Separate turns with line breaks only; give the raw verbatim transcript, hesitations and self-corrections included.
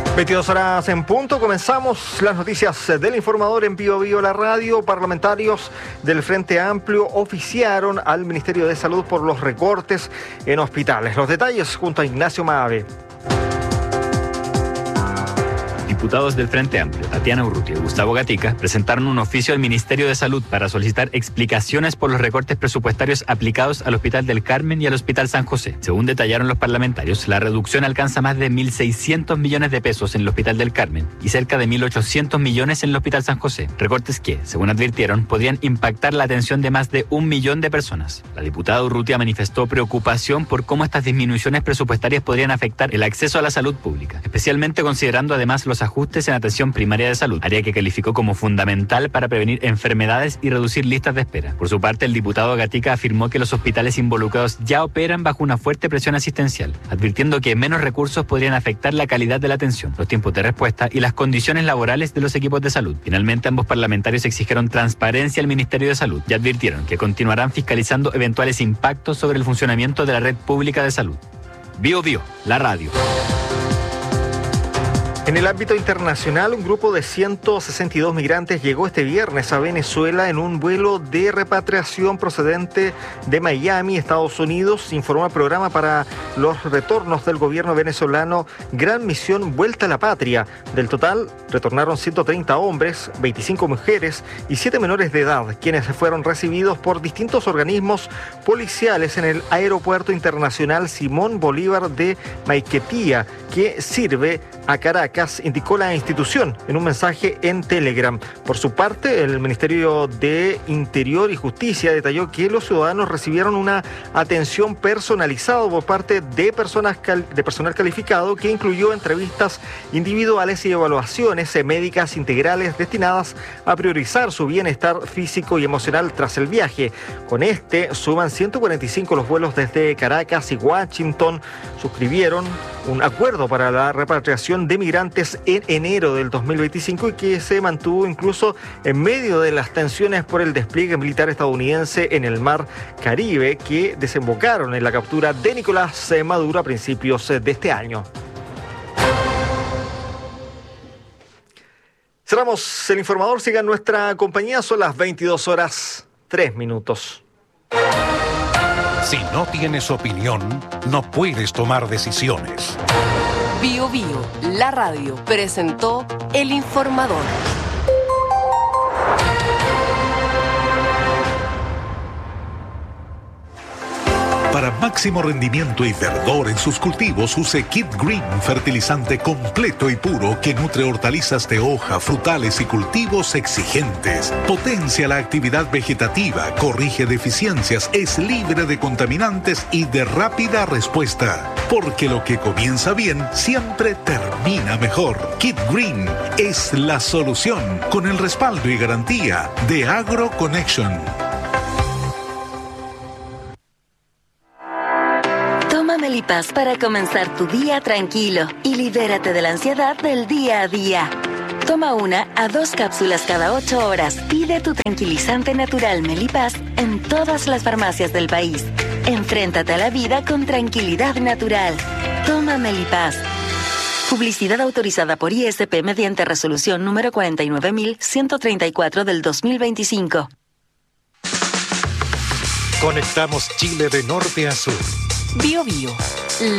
veintidós horas en punto, comenzamos las noticias del Informador en Bio Bio La Radio. Parlamentarios del Frente Amplio oficiaron al Ministerio de Salud por los recortes en hospitales. Los detalles junto a Ignacio Maave.
Diputados del Frente Amplio, Tatiana Urrutia y Gustavo Gatica, presentaron un oficio al Ministerio de Salud para solicitar explicaciones por los recortes presupuestarios aplicados al Hospital del Carmen y al Hospital San José. Según detallaron los parlamentarios, la reducción alcanza más de mil seiscientos millones de pesos en el Hospital del Carmen y cerca de mil ochocientos millones en el Hospital San José. Recortes que, según advirtieron, podrían impactar la atención de más de un millón de personas. La diputada Urrutia manifestó preocupación por cómo estas disminuciones presupuestarias podrían afectar el acceso a la salud pública, especialmente considerando además los ajustes en atención primaria de salud, área que calificó como fundamental para prevenir enfermedades y reducir listas de espera. Por su parte, el diputado Gatica afirmó que los hospitales involucrados ya operan bajo una fuerte presión asistencial, advirtiendo que menos recursos podrían afectar la calidad de la atención, los tiempos de respuesta y las condiciones laborales de los equipos de salud. Finalmente, ambos parlamentarios exigieron transparencia al Ministerio de Salud y advirtieron que continuarán fiscalizando eventuales impactos sobre el funcionamiento de la red pública de salud. Bio Bio, la radio.
En el ámbito internacional, un grupo de ciento sesenta y dos migrantes llegó este viernes a Venezuela en un vuelo de repatriación procedente de Miami, Estados Unidos, informó el programa para los retornos del gobierno venezolano Gran Misión Vuelta a la Patria. Del total, retornaron ciento treinta hombres, veinticinco mujeres y siete menores de edad, quienes fueron recibidos por distintos organismos policiales en el Aeropuerto Internacional Simón Bolívar de Maiquetía, que sirve a Caracas, indicó la institución en un mensaje en Telegram. Por su parte, el Ministerio de Interior y Justicia detalló que los ciudadanos recibieron una atención personalizada por parte de personas cal- de personal calificado que incluyó entrevistas individuales y evaluaciones médicas integrales destinadas a priorizar su bienestar físico y emocional tras el viaje. Con este, suman ciento cuarenta y cinco los vuelos desde Caracas y Washington. Suscribieron un acuerdo para la repatriación de migrantes en enero del dos mil veinticinco y que se mantuvo incluso en medio de las tensiones por el despliegue militar estadounidense en el mar Caribe, que desembocaron en la captura de Nicolás Maduro a principios de este año. Cerramos el Informador, sigan nuestra compañía, son las veintidós horas, tres minutos.
Si no tienes opinión, no puedes tomar decisiones.
Bio Bio, la radio, presentó El Informador.
Para máximo rendimiento y verdor en sus cultivos, use Kid Green, fertilizante completo y puro que nutre hortalizas de hoja, frutales y cultivos exigentes. Potencia la actividad vegetativa, corrige deficiencias, es libre de contaminantes y de rápida respuesta. Porque lo que comienza bien siempre termina mejor. Kid Green es la solución, con el respaldo y garantía de AgroConnection.
Melipaz para comenzar tu día tranquilo y libérate de la ansiedad del día a día. Toma una a dos cápsulas cada ocho horas. Pide tu tranquilizante natural Melipaz en todas las farmacias del país. Enfréntate a la vida con tranquilidad natural. Toma Melipaz. Publicidad autorizada por I S P mediante resolución número cuarenta y nueve mil ciento treinta y cuatro del dos mil veinticinco.
Conectamos Chile de norte a sur.
Bio Bio,